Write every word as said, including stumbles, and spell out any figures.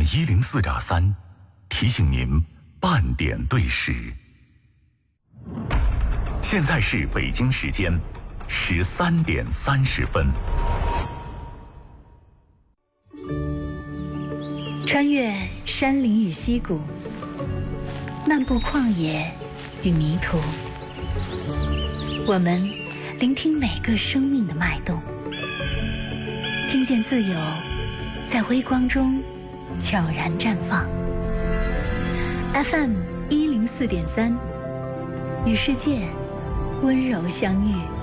一零四点三提醒您半点对时。现在是北京时间十三点三十分。 穿越山林与溪谷，漫步旷野与迷途，我们聆听每个生命的脉动，听见自由在微光中悄然绽放。 F M 一零四点三，与世界温柔相遇。